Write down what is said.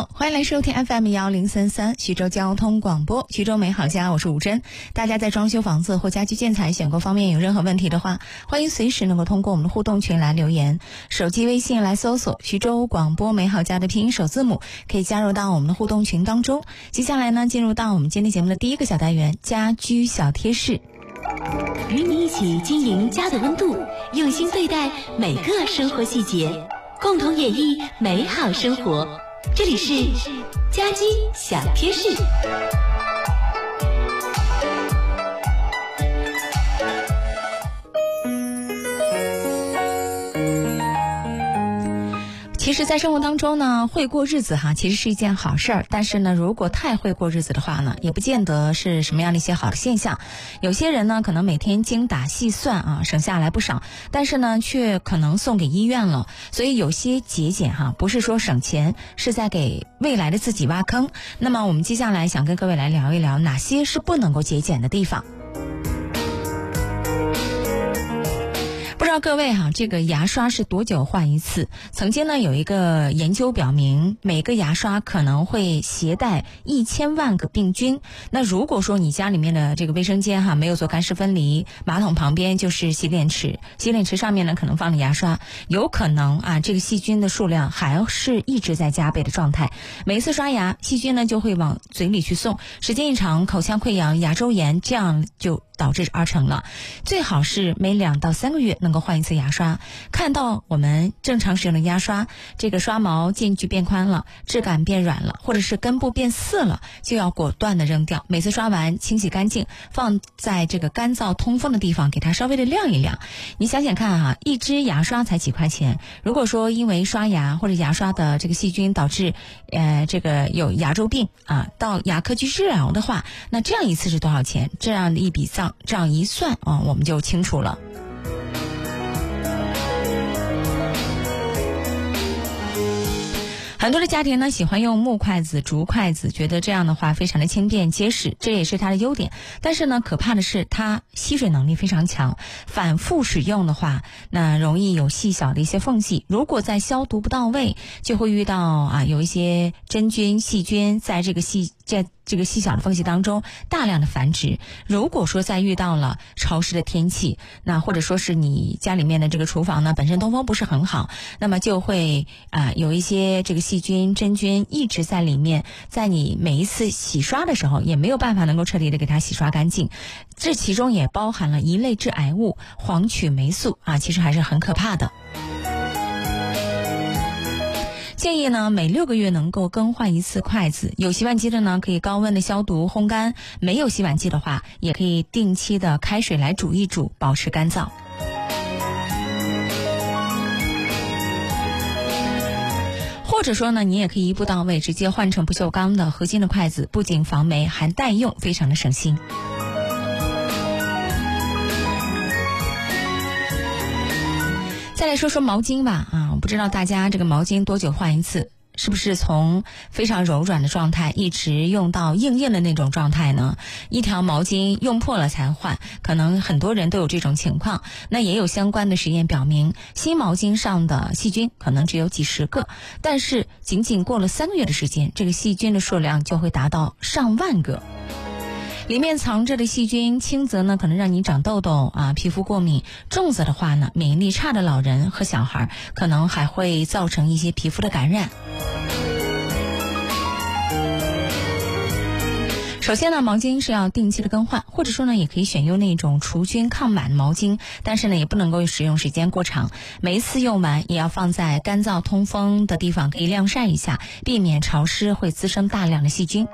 好，欢迎来收听 FM1033 徐州交通广播，徐州美好家，我是吴珍。大家在装修房子或家居建材选购方面有任何问题的话，欢迎随时能够通过我们的互动群来留言，手机微信来搜索徐州广播美好家的拼音首字母，可以加入到我们的互动群当中。接下来呢，进入到我们今天节目的第一个小单元，家居小贴士， 与你一起经营家的温度，用心对待每个生活细节，共同演绎美好生活。这里是家居小贴士。 其实在生活当中呢，会过日子其实是一件好事儿，但是呢，如果太会过日子的话呢，也不见得是什么样的一些好的现象。有些人呢，可能每天精打细算省下来不少，但是呢，却可能送给医院了。所以有些节俭不是说省钱，是在给未来的自己挖坑。那么我们接下来想跟各位来聊一聊，哪些是不能够节俭的地方。不知道各位这个牙刷是多久换一次？曾经呢有一个研究表明，每个牙刷可能会携带1000万个病菌。那如果说你家里面的这个卫生间没有做干湿分离，马桶旁边就是洗脸池，洗脸池上面呢可能放了牙刷，有可能这个细菌的数量还是一直在加倍的状态。每一次刷牙，细菌呢就会往嘴里去送，时间一长，口腔溃疡、牙周炎，这样就导致而成了。最好是每2到3个月能够换一次牙刷。看到我们正常使用的牙刷，这个刷毛间距变宽了，质感变软了，或者是根部变涩了，就要果断的扔掉。每次刷完清洗干净，放在这个干燥通风的地方，给它稍微的晾一晾。你想想看一支牙刷才几块钱，如果说因为刷牙或者牙刷的这个细菌导致这个有牙周病到牙科去治疗的话，那这样一次是多少钱？这样的一笔账一算我们就清楚了。很多的家庭呢喜欢用木筷子、竹筷子，觉得这样的话非常的轻便结实，这也是它的优点。但是呢，可怕的是它吸水能力非常强，反复使用的话，那容易有细小的一些缝隙。如果在消毒不到位，就会遇到有一些真菌、细菌在这个细小的缝隙当中大量的繁殖。如果说在遇到了潮湿的天气，那或者说是你家里面的这个厨房呢本身通风不是很好，那么就会有一些这个细菌、真菌一直在里面，在你每一次洗刷的时候也没有办法能够彻底的给它洗刷干净。这其中也包含了一类致癌物黄曲霉素其实还是很可怕的。建议呢每6个月能够更换一次筷子，有洗碗机的呢可以高温的消毒烘干，没有洗碗机的话也可以定期的开水来煮一煮，保持干燥。或者说呢，你也可以一步到位，直接换成不锈钢的合金的筷子，不仅防霉还耐用，非常的省心。再来说说毛巾吧我不知道大家这个毛巾多久换一次，是不是从非常柔软的状态一直用到硬硬的那种状态呢？一条毛巾用破了才换，可能很多人都有这种情况。那也有相关的实验表明，新毛巾上的细菌可能只有几十个，但是仅仅过了3个月的时间，这个细菌的数量就会达到上万个。里面藏着的细菌，轻则呢可能让你长痘痘皮肤过敏，重则的话呢，免疫力差的老人和小孩可能还会造成一些皮肤的感染。首先呢，毛巾是要定期的更换，或者说呢也可以选用那种除菌抗螨的毛巾，但是呢也不能够使用时间过长，每一次用完也要放在干燥通风的地方，可以晾晒一下，避免潮湿会滋生大量的细菌。